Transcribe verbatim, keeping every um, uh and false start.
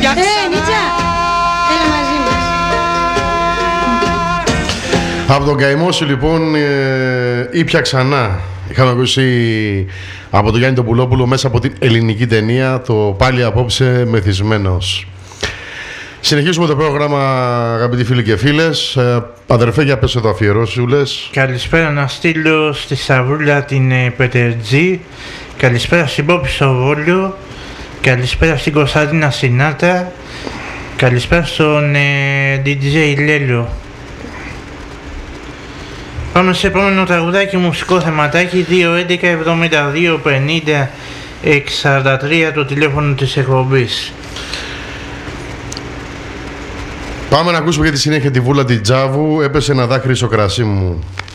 Ήπια ξανά. Ε, Νίτσα, έλα μαζί μας. Από τον καημό σου λοιπόν ε, ήπια ξανά. Είχαμε ακούσει από τον Γιάννη τον Πουλόπουλο μέσα από την ελληνική ταινία το «Πάλι απόψε μεθυσμένος». Συνεχίζουμε το πρόγραμμα, αγαπητοί φίλοι και φίλες. ε, Αδερφέ, για πες εδώ αφιερώσουλες. Καλησπέρα να στείλω στη Σαβούλα την ε, Πετερτζή. Καλησπέρα στην Πόπη στο Βόλιο. Καλησπέρα στην Κωνσταντίνα Σινάτα. Καλησπέρα στον ε, ντι τζέι Λέλο. Πάμε σε επόμενο τραγουδάκι, μουσικό θεματάκι. Δύο έντεκα εβδομήντα δύο πενήντα εξήντα σαράντα τρία το τηλέφωνο της εκπομπής. Πάμε να ακούσουμε για τη συνέχεια τη Βούλα Τιτζάβου. Έπεσε ένα δάκρυ στο κρασί μου.